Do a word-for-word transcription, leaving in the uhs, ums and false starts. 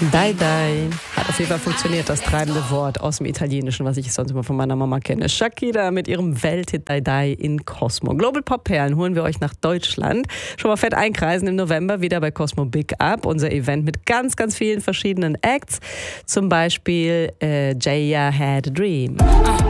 Dai Dai. Hat auf jeden Fall funktioniert, das treibende Wort aus dem Italienischen, was ich sonst immer von meiner Mama kenne. Shakira mit ihrem Welthit Dai Dai in Cosmo. Global Pop Perlen holen wir euch nach Deutschland. Schon mal fett einkreisen im November wieder bei Cosmo Big Up. Unser Event mit ganz, ganz vielen verschiedenen Acts. Zum Beispiel äh, Jaya Had a Dream.